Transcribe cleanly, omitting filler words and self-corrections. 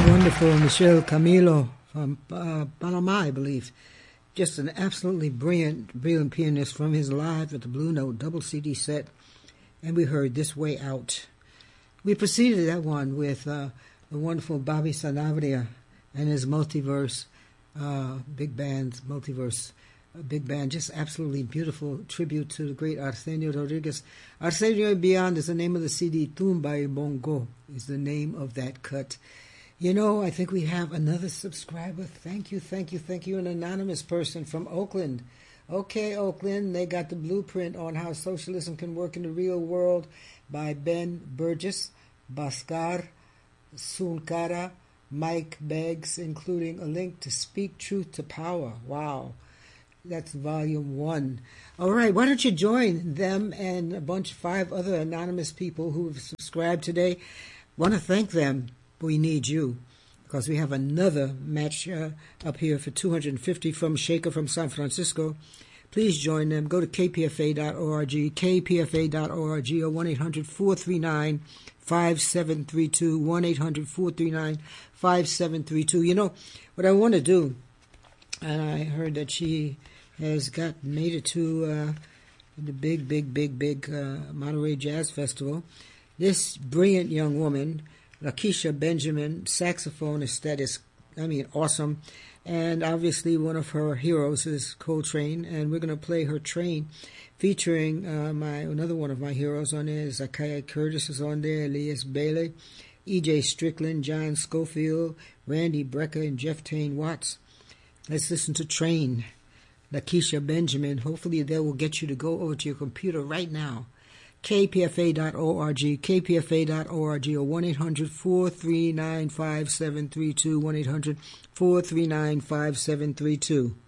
Wonderful Michelle Camilo from Panama, I believe. Just an absolutely brilliant pianist from his Live at the Blue Note double CD set. And we heard This Way Out. We preceded that one with the wonderful Bobby Sanabria and his Multiverse big band, big band, just absolutely beautiful tribute to the great Arsenio Rodriguez. Arsenio Beyond is the name of the CD. Tumba y Bongo is the name of that cut. You know, I think we have another subscriber. Thank you. An anonymous person from Oakland. Okay, Oakland, they got the blueprint on how socialism can work in the real world by Ben Burgess, Bhaskar Sunkara, Mike Beggs, including a link to Speak Truth to Power. Wow. That's volume 1. All right, why don't you join them and a bunch of 5 other anonymous people who have subscribed today. Want to thank them. We need you because we have another match up here for $250 from Shaker from San Francisco. Please join them. Go to kpfa.org, kpfa.org, or 1-800-439-5732, 1-800-439-5732. You know, what I want to do, and I heard that she has made it to the big Monterey Jazz Festival. This brilliant young woman, Lakeisha Benjamin, saxophonist that is, awesome. And obviously one of her heroes is Coltrane, and we're going to play her Train, featuring another one of my heroes on there. Zakiya Curtis is on there, Elias Bailey, E.J. Strickland, John Schofield, Randy Brecker, and Jeff Tain Watts. Let's listen to Train, Lakeisha Benjamin. Hopefully that will get you to go over to your computer right now. kpfa.org, kpfa.org, or 1-800-439-5732, 1-800-439-5732.